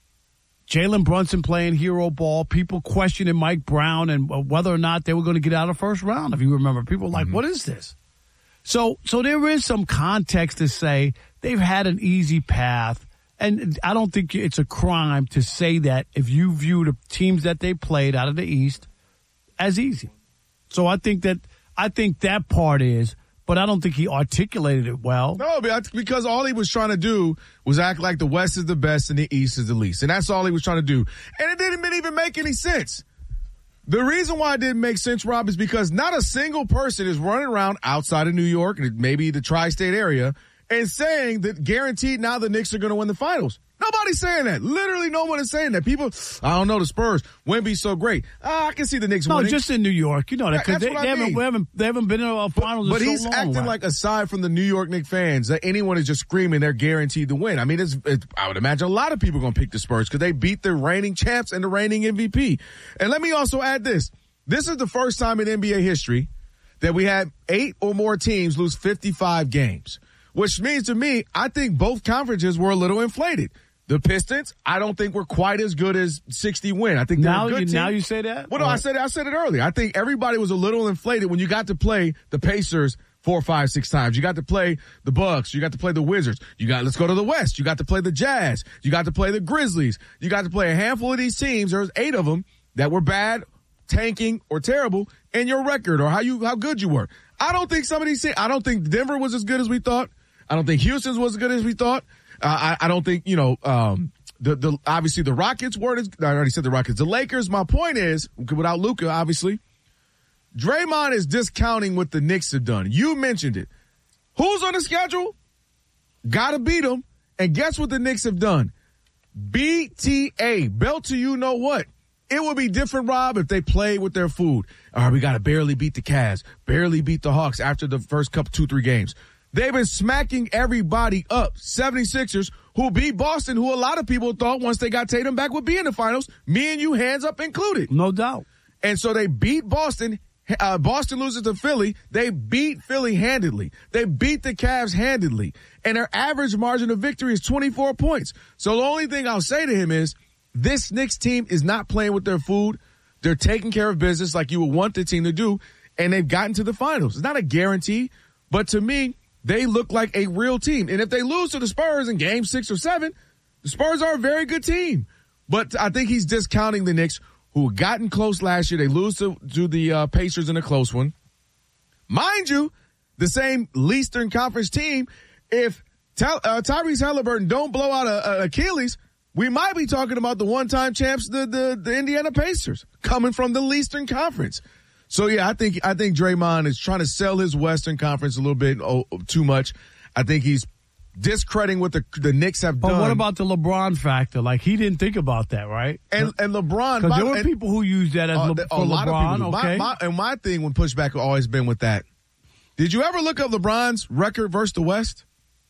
Jalen Brunson playing hero ball, people questioning Mike Brown and whether or not they were going to get out of the first round, if you remember. People were like, what is this? So there is some context to say they've had an easy path, and I don't think it's a crime to say that if you view the teams that they played out of the East as easy. So I think that part is, but I don't think he articulated it well. No, because all he was trying to do was act like the West is the best and the East is the least. And that's all he was trying to do. And it didn't even make any sense. The reason why it didn't make sense, Rob, is because not a single person is running around outside of New York, maybe the tri-state area, and saying that guaranteed now the Knicks are going to win the finals. Nobody's saying that. Literally no one is saying that. People, I don't know, the Spurs, Wemby's so great. I can see the Knicks winning. No, just in New York. You know that, because they haven't been in a finals but in so he's long. acting like, aside from the New York Knicks fans, that anyone is just screaming they're guaranteed to win. I mean, I would imagine a lot of people are going to pick the Spurs because they beat the reigning champs and the reigning MVP. And let me also add this. This is the first time in NBA history that we had 8 or more teams lose 55 games, which means to me, I think both conferences were a little inflated. The Pistons, I don't think were quite as good as 60 win. I think they're a good team. Now you say that? Well, no, I said it earlier. I think everybody was a little inflated when you got to play the Pacers 4, 5, 6 times. You got to play the Bucks. You got to play the Wizards. Let's go to the West. You got to play the Jazz. You got to play the Grizzlies. You got to play a handful of these teams. There's 8 of them that were bad, tanking, or terrible in your record or how good you were. I don't think some of these teams, I don't think Denver was as good as we thought. I don't think Houston's was as good as we thought. I don't think, obviously the Rockets weren't, I already said the Rockets. The Lakers, my point is, without Luka, obviously, Draymond is discounting what the Knicks have done. You mentioned it. Who's on the schedule? Gotta beat them. And guess what the Knicks have done? BTA, belt to you know what. It would be different, Rob, if they played with their food. All right, we got to barely beat the Cavs, barely beat the Hawks after the first 2-3 games. They've been smacking everybody up. 76ers, who beat Boston, who a lot of people thought once they got Tatum back would be in the finals, me and you hands up included. No doubt. And so they beat Boston. Boston loses to Philly. They beat Philly handedly. They beat the Cavs handedly. And their average margin of victory is 24 points. So the only thing I'll say to him is this Knicks team is not playing with their food. They're taking care of business like you would want the team to do, and they've gotten to the finals. It's not a guarantee, but to me, they look like a real team. And if they lose to the Spurs in game 6 or 7, the Spurs are a very good team. But I think he's discounting the Knicks, who had gotten close last year. They lose to the Pacers in a close one. Mind you, the same Eastern Conference team, if Tyrese Halliburton don't blow out a Achilles, we might be talking about the one-time champs, the Indiana Pacers, coming from the Eastern Conference. So, yeah, I think Draymond is trying to sell his Western Conference a little bit too much. I think he's discrediting what the Knicks have done. But what about the LeBron factor? Like, he didn't think about that, right? And LeBron. Because there were people who used that as a for lot LeBron, of people. okay? My thing when pushback has always been with that. Did you ever look up LeBron's record versus the West?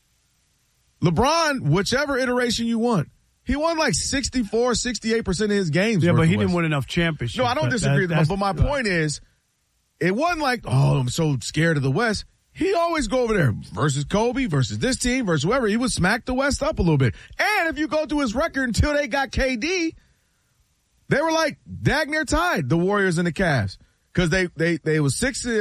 LeBron, whichever iteration you want, he won like 64, 68% of his games. Yeah, but he didn't win enough championships. No, I don't disagree with that. But my point is, it wasn't like, oh, I'm so scared of the West. He always go over there versus Kobe, versus this team, versus whoever. He would smack the West up a little bit. And if you go through his record until they got KD, they were like dang near tied, the Warriors and the Cavs. Because they was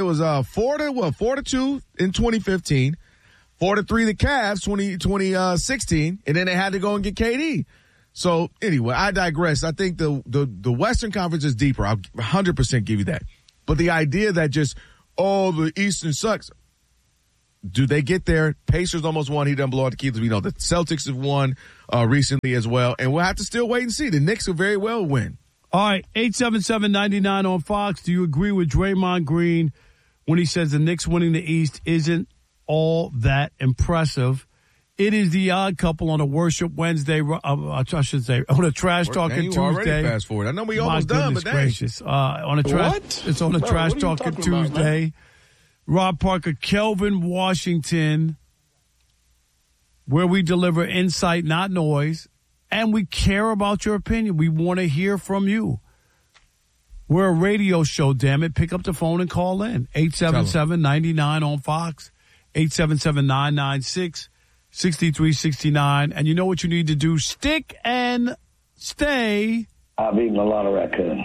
4-2 in 2015, 4-3 the Cavs 2016, and then they had to go and get KD. So anyway, I digress. I think the Western Conference is deeper. I'll 100% give you that. But the idea that just, the Eastern sucks. Do they get there? Pacers almost won. He done blow out the keys. We know the Celtics have won recently as well. And we'll have to still wait and see. The Knicks will very well win. All right, 877-99 on Fox. Do you agree with Draymond Green when he says the Knicks winning the East isn't all that impressive? It is the odd couple on a Worship Wednesday, I should say, on a Trash Talking Tuesday. Already fast forward. I know we almost done, but gracious. It's on a Trash Talking Tuesday. About, Rob Parker, Kelvin Washington, where we deliver insight, not noise, and we care about your opinion. We want to hear from you. We're a radio show, damn it. Pick up the phone and call in. 877-99 on Fox, 877-996-6369. And you know what you need to do? Stick and stay. I've eaten a lot of raccoon.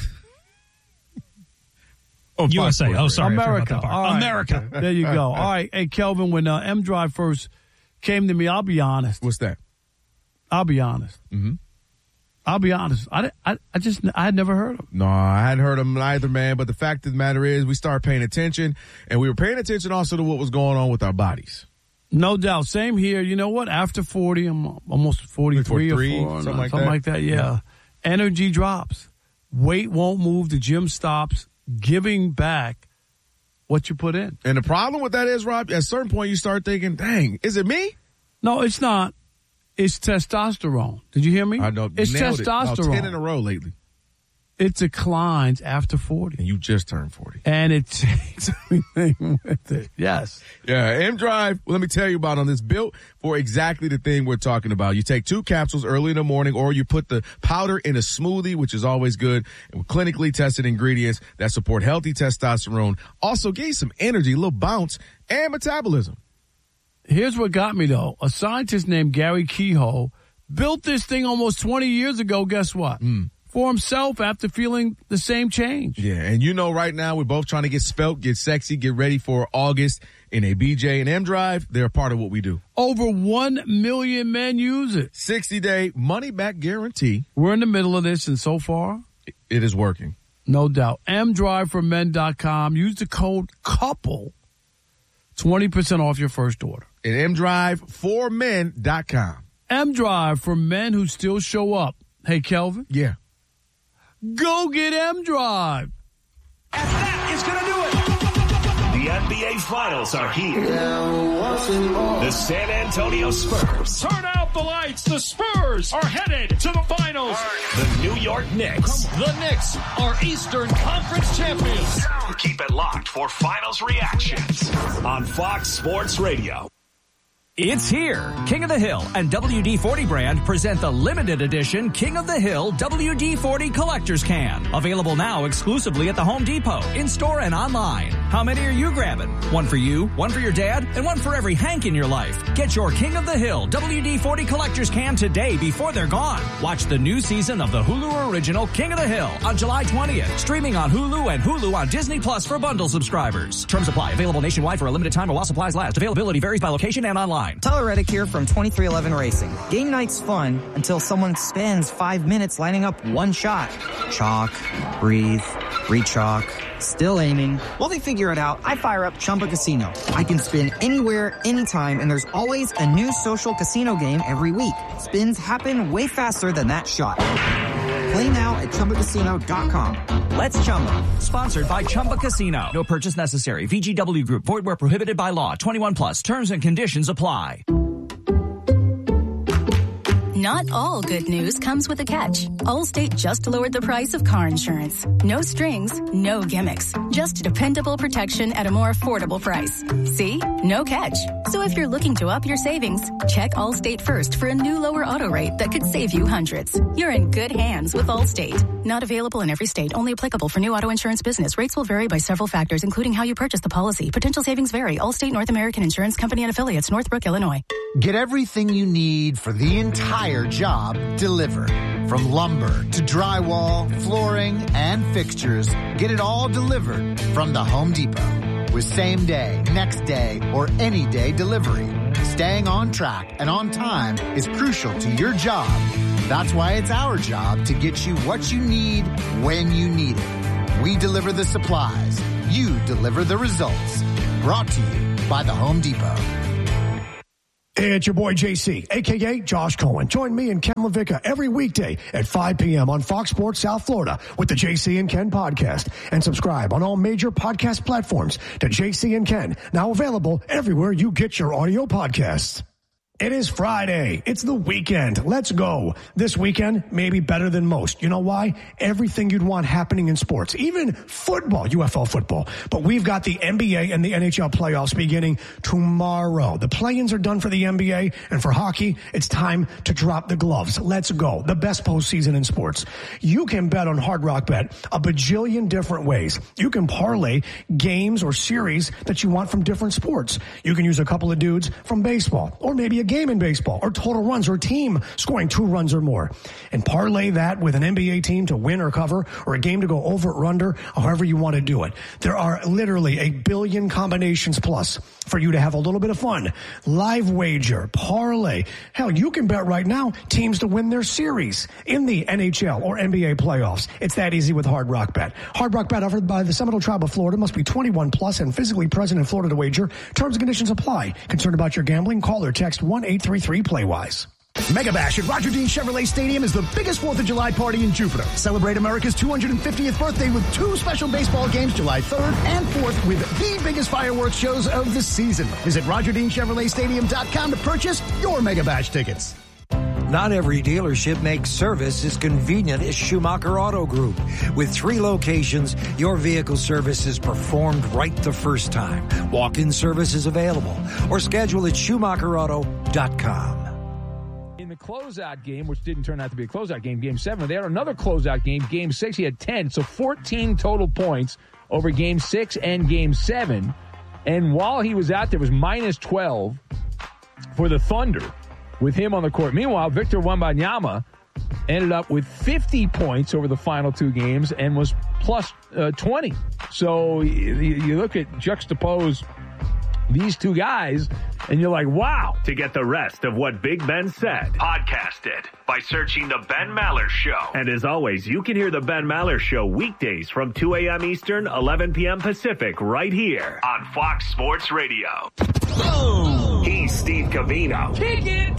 USA. Oh, sorry. America. Right. America. There you go. All right. Hey, Kelvin, when M Drive first came to me, I'll be honest. What's that? I'll be honest. Mm-hmm. I'll be honest. I had never heard him. No, I hadn't heard him either, man. But the fact of the matter is we started paying attention, and we were paying attention also to what was going on with our bodies. No doubt. Same here. You know what? After 40, I'm almost 43 or 4. Something like that. Yeah. Energy drops. Weight won't move. The gym stops. Giving back what you put in. And the problem with that is, Rob, at a certain point you start thinking, dang, is it me? No, it's not. It's testosterone. Did you hear me? I know. It's testosterone. About 10 in a row lately. It declines after 40. And you just turned 40. And it takes everything with it. Yes. Yeah, M-Drive, let me tell you about on this, built for exactly the thing we're talking about. You take 2 capsules early in the morning, or you put the powder in a smoothie, which is always good, and with clinically tested ingredients that support healthy testosterone. Also give you some energy, a little bounce, and metabolism. Here's what got me, though. A scientist named Gary Kehoe built this thing almost 20 years ago. Guess what? For himself after feeling the same change. Yeah, and you know right now we're both trying to get svelte, get sexy, get ready for August in a BJ and M-Drive. They're a part of what we do. Over 1 million men use it. 60-day money-back guarantee. We're in the middle of this, and so far, it is working. No doubt. MDriveForMen.com. Use the code COUPLE. 20% off your first order. At MDriveForMen.com. M-Drive for men who still show up. Hey, Kelvin? Yeah. Go get M-Drive. And that is going to do it. The NBA Finals are here. The San Antonio Spurs. Turn out the lights. The Spurs are headed to the finals. The New York Knicks. The Knicks are Eastern Conference champions. Keep it locked for Finals reactions on Fox Sports Radio. It's here. King of the Hill and WD-40 brand present the limited edition King of the Hill WD-40 Collector's Can. Available now exclusively at the Home Depot, in-store and online. How many are you grabbing? One for you, one for your dad, and one for every Hank in your life. Get your King of the Hill WD-40 Collector's Can today before they're gone. Watch the new season of the Hulu original King of the Hill on July 20th. Streaming on Hulu and Hulu on Disney Plus for bundle subscribers. Terms apply. Available nationwide for a limited time or while supplies last. Availability varies by location and online. Tyler Reddick here from 2311 Racing. Game night's fun until someone spends 5 minutes lining up one shot. Chalk, breathe, re-chalk, still aiming. While they figure it out, I fire up Chumba Casino. I can spin anywhere, anytime, and there's always a new social casino game every week. Spins happen way faster than that shot. Play now at ChumbaCasino.com. Let's Chumba. Sponsored by Chumba Casino. No purchase necessary. VGW Group. Void where prohibited by law. 21 plus. Terms and conditions apply. Not all good news comes with a catch. Allstate just lowered the price of car insurance. No strings, no gimmicks. Just dependable protection at a more affordable price. See? No catch. So if you're looking to up your savings, check Allstate first for a new lower auto rate that could save you hundreds. You're in good hands with Allstate. Not available in every state. Only applicable for new auto insurance business. Rates will vary by several factors, including how you purchase the policy. Potential savings vary. Allstate North American Insurance Company and Affiliates, Northbrook, Illinois. Get everything you need for the entire job delivered. From lumber to drywall, flooring, and fixtures, get it all delivered from the Home Depot. With same day, next day, or any day delivery. Staying on track and on time is crucial to your job. That's why it's our job to get you what you need when you need it. We deliver the supplies. You deliver the results. Brought to you by the Home Depot. It's your boy JC, a.k.a. Josh Cohen. Join me and Ken LaVicka every weekday at 5 p.m. on Fox Sports South Florida with the JC and Ken podcast. And subscribe on all major podcast platforms to JC and Ken, now available everywhere you get your audio podcasts. It is Friday. It's the weekend. Let's go. This weekend may be better than most. You know why? Everything you'd want happening in sports, even football, UFL football. But we've got the NBA and the NHL playoffs beginning tomorrow. The play-ins are done for the NBA, and for hockey, it's time to drop the gloves. Let's go. The best postseason in sports. You can bet on Hard Rock Bet a bajillion different ways. You can parlay games or series that you want from different sports. You can use a couple of dudes from baseball, or maybe a game in baseball, or total runs, or team scoring 2 runs or more, and parlay that with an NBA team to win or cover, or a game to go over or under, however you want to do it. There are literally a billion combinations plus for you to have a little bit of fun. Live wager, parlay. Hell, you can bet right now teams to win their series in the NHL or NBA playoffs. It's that easy with Hard Rock Bet. Hard Rock Bet offered by the Seminole Tribe of Florida, must be 21 plus and physically present in Florida to wager. Terms and conditions apply. Concerned about your gambling? Call or text 1-833-PLAY-WISE. Mega Bash at Roger Dean Chevrolet Stadium is the biggest 4th of July party in Jupiter. Celebrate America's 250th birthday with 2 special baseball games July 3rd and 4th with the biggest fireworks shows of the season. Visit RogerDeanChevroletStadium.com to purchase your Mega Bash tickets. Not every dealership makes service as convenient as Schumacher Auto Group. With 3 locations, your vehicle service is performed right the first time. Walk-in service is available or schedule at SchumacherAuto.com. In the closeout game, which didn't turn out to be a closeout game, Game 7, they had another closeout game, Game 6. He had 10, so 14 total points over Game 6 and Game 7. And while he was out there, it was minus 12 for the Thunder with him on the court. Meanwhile, Victor Wembanyama ended up with 50 points over the final 2 games and was plus 20. So you look at juxtapose these 2 guys, and you're like, wow. To get the rest of what Big Ben said, podcast it by searching The Ben Maller Show. And as always, you can hear The Ben Maller Show weekdays from 2 a.m. Eastern, 11 p.m. Pacific, right here on Fox Sports Radio. Boom! He's Steve Covino. Kick it!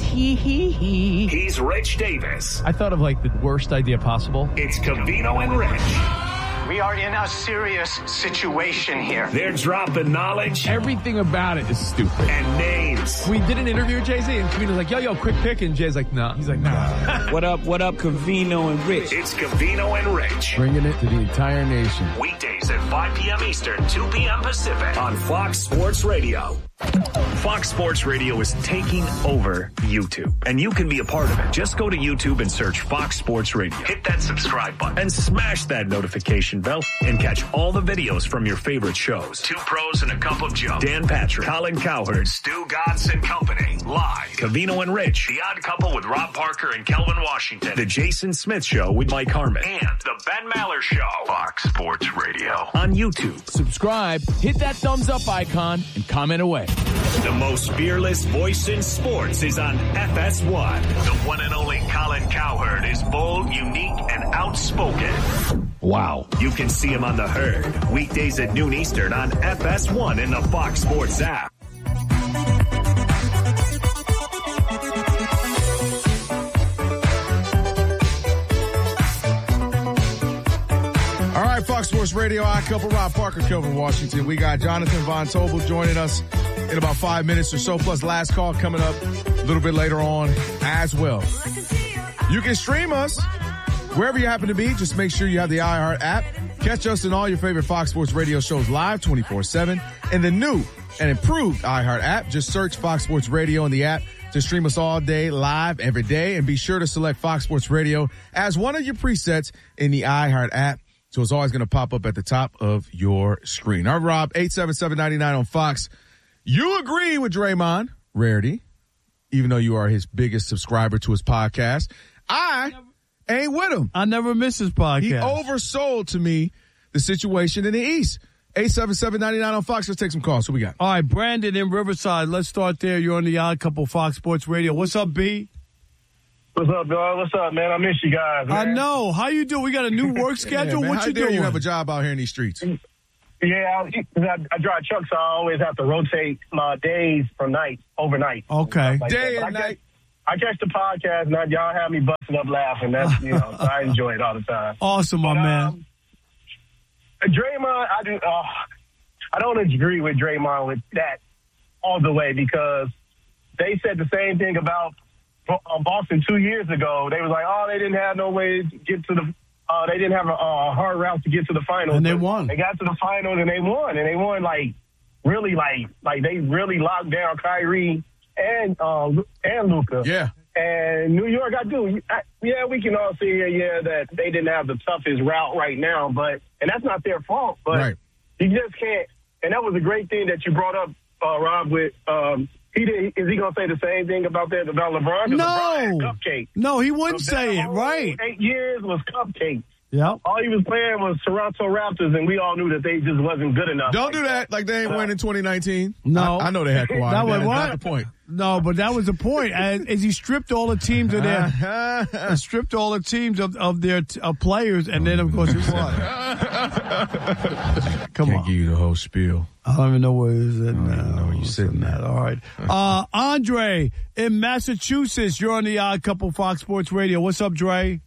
He's Rich Davis. I thought of like the worst idea possible. It's Covino and Rich. We are in a serious situation here. They're dropping knowledge. Everything about it is stupid. And names. We did an interview with Jay-Z, and Covino's like, yo, quick pick. And Jay's like, no. He's like, nah. What up, Covino and Rich? It's Covino and Rich. Bringing it to the entire nation. Weekdays at 5 p.m. Eastern, 2 p.m. Pacific on Fox Sports Radio. Fox Sports Radio is taking over YouTube, and you can be a part of it. Just go to YouTube and search Fox Sports Radio. Hit that subscribe button and smash that notification bell and catch all the videos from your favorite shows. 2 Pros and a Cup of Joe. Dan Patrick, Colin Cowherd, Stu Gatz and Company. Live. Covino and Rich. The Odd Couple with Rob Parker and Kelvin Washington. The Jason Smith Show with Mike Harmon. And The Ben Maller Show. Fox Sports Radio. On YouTube. Subscribe, hit that thumbs up icon, and comment away. The most fearless voice in sports is on FS1. The one and only Colin Cowherd is bold, unique, and outspoken. Wow. You can see him on The Herd, weekdays at noon Eastern on FS1 in the Fox Sports app. All right, Fox Sports Radio, Odd Couple, Rob Parker, Kelvin Washington. We got Jonathan Von Tobel joining us in about 5 minutes or so, plus last call coming up a little bit later on as well. You can stream us wherever you happen to be. Just make sure you have the iHeart app. Catch us in all your favorite Fox Sports Radio shows live 24/7. And the new and improved iHeart app. Just search Fox Sports Radio in the app to stream us all day, live, every day. And be sure to select Fox Sports Radio as one of your presets in the iHeart app. So it's always going to pop up at the top of your screen. All right, Rob, 877-99 on Fox. You agree with Draymond, Rarity, even though you are his biggest subscriber to his podcast. I ain't with him. I never miss his podcast. He oversold to me the situation in the East. 877-99 on Fox. Let's take some calls. What we got? All right, Brandon in Riverside. Let's start there. You're on the Odd Couple Fox Sports Radio. What's up, B? What's up, dog? What's up, man? I miss you guys, man. I know. How you doing? We got a new work schedule. Man, what how you dare doing? You have a job out here in these streets? Yeah, I drive trucks, so I always have to rotate my days from night, overnight. Okay. Like Day and night. I catch the podcast, and y'all have me busting up laughing. That's, so I enjoy it all the time. Awesome, my man. Draymond, I don't agree with Draymond with that all the way, because they said the same thing about Boston 2 years ago. They was like, they didn't have no way to get to the they didn't have a hard route to get to the finals. And they won. They got to the finals and they won. And they won really they really locked down Kyrie and Luka. Yeah. And New York, we can all see here, that they didn't have the toughest route right now, and that's not their fault. But you just can't. And that was a great thing that you brought up, Rob, with is he going to say the same thing about LeBron? No. LeBron had cupcake. No, he wouldn't say it, right. 8 years was cupcake. Yeah. All he was playing was Toronto Raptors, and we all knew that they just wasn't good enough. Don't do that like they ain't win in 2019. No. I know they had Kawhi. That was not the point. No, but that was the point. As he stripped all the teams of their, stripped all the teams of their players, and then of course he won. Come Can't on, give you the whole spiel. I don't even know where he's at now. I don't know where you're sitting at. All right, Andre in Massachusetts. You're on the Odd Couple Fox Sports Radio. What's up, Dre?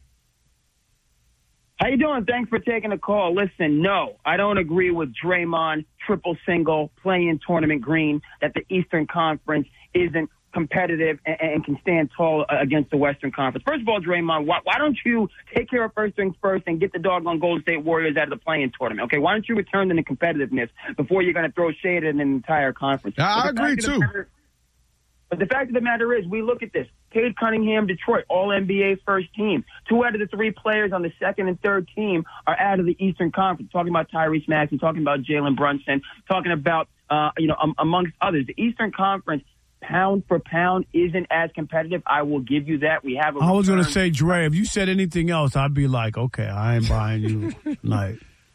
How you doing? Thanks for taking the call. Listen, no, I don't agree with Draymond triple single play-in tournament green that the Eastern Conference isn't competitive and can stand tall against the Western Conference. First of all, Draymond, why don't you take care of first things first and get the doggone Golden State Warriors out of the play-in tournament? Okay, why don't you return them to competitiveness before you're going to throw shade at an entire conference? I agree too. But the fact of the matter is, we look at this. Cade Cunningham, Detroit, All-NBA first team. 2 out of the 3 players on the second and third team are out of the Eastern Conference. Talking about Tyrese Maxey, talking about Jalen Brunson, talking about, amongst others. The Eastern Conference, pound for pound, isn't as competitive. I will give you that. We have. I was going to say, Dre, if you said anything else, I'd be like, okay, I ain't buying you tonight.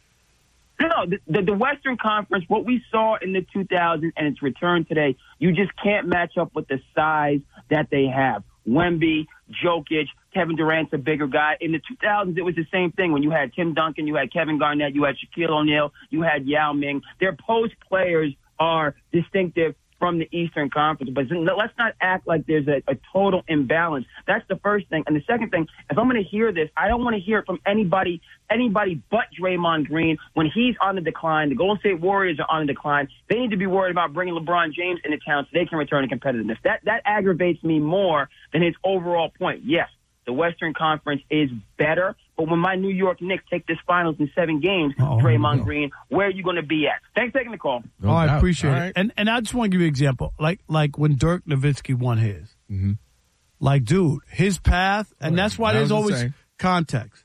No, the Western Conference, what we saw in the 2000s and its return today, you just can't match up with the size that they have. Wemby, Jokic, Kevin Durant's a bigger guy. In the 2000s, it was the same thing. When you had Tim Duncan, you had Kevin Garnett, you had Shaquille O'Neal, you had Yao Ming. Their post players are distinctive from the Eastern Conference. But let's not act like there's a total imbalance. That's the first thing. And the second thing, if I'm going to hear this, I don't want to hear it from anybody but Draymond Green when he's on the decline. The Golden State Warriors are on the decline. They need to be worried about bringing LeBron James into town so they can return to competitiveness. That aggravates me more than his overall point. Yes, the Western Conference is better, but when my New York Knicks take this finals in 7 games, Draymond Green, where are you going to be at? Thanks for taking the call. I appreciate it. And I just want to give you an example. Like when Dirk Nowitzki won his. Mm-hmm. Like, dude, his path, and that's why there's always context.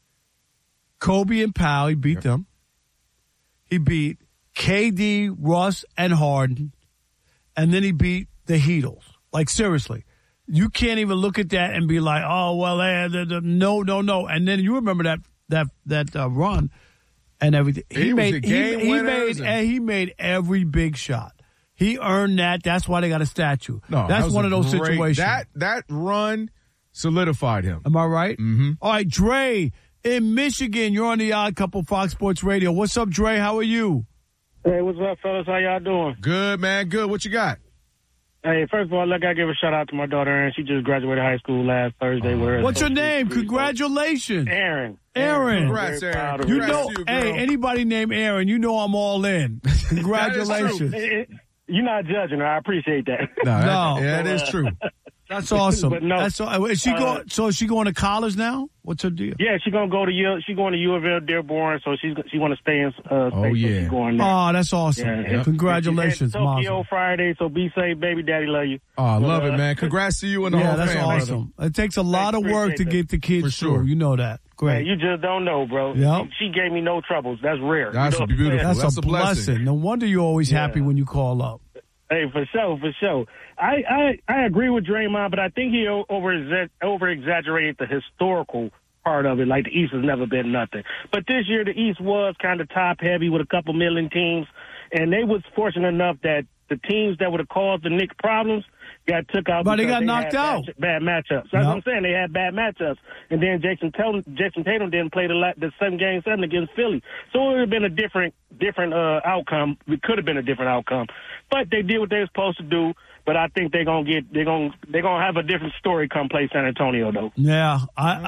Kobe and Powell, he beat them. He beat KD, Russ, and Harden. And then he beat the Heatles. Like, seriously. You can't even look at that and be like, oh, well, no. And then you remember that run and everything. He made every big shot. He earned that. That's why they got a statue. No, that's one of those situations. That run solidified him. Am I right? Mm-hmm. All right, Dre in Michigan. You're on the Odd Couple Fox Sports Radio. What's up, Dre? How are you? Hey, what's up, fellas? How y'all doing? Good, man. Good. What you got? Hey, first of all, I got to give a shout out to my daughter, Erin. She just graduated high school last Thursday. What's your name? Congratulations. Aaron. Congrats, Aaron. You know, hey, anybody named Aaron, you know I'm all in. Congratulations. You're not judging her. I appreciate that. No. That is true. That's awesome. But no, is she going to college now? What's her deal? Yeah, she's gonna go to U of L Dearborn, so she want to stay in state. So she's going there. Oh, that's awesome. Yeah. Congratulations, Tokyo Friday, so be safe, baby. Daddy love you. Oh, I love it, man. Congrats to you and the whole family. Yeah, that's awesome. It takes a lot of work to get the kids for sure. through. You know that. Great. Man, you just don't know, bro. Yep. She gave me no troubles. That's rare. That's beautiful. That's a blessing. No wonder you're always happy when you call up. Hey, for sure. I agree with Draymond, but I think he over-exaggerated the historical part of it. Like, the East has never been nothing. But this year, the East was kind of top-heavy with a couple million teams, and they was fortunate enough that the teams that would have caused the Knicks problems got took out. But they got knocked out. Bad matchups. That's what I'm saying. They had bad matchups. And then Jason Tatum didn't play the game 7 against Philly. So it would have been a different outcome. It could have been a different outcome. But they did what they were supposed to do. But I think they're gonna have a different story come play San Antonio, though. Yeah,